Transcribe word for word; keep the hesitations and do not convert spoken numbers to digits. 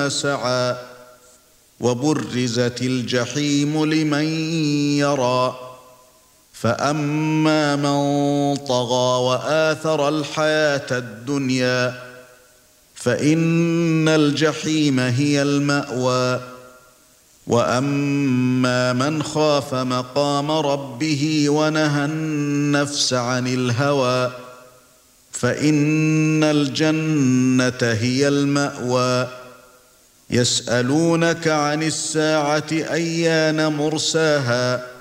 سعى وبرزت الجحيم لمن يرى فأما من طغى وآثر الحياة الدنيا فإن الجحيم هي المأوى وأما من خاف مقام ربه ونهى النفس عن الهوى فإن الجنة هي المأوى يسألونك عن الساعة أيان مرساها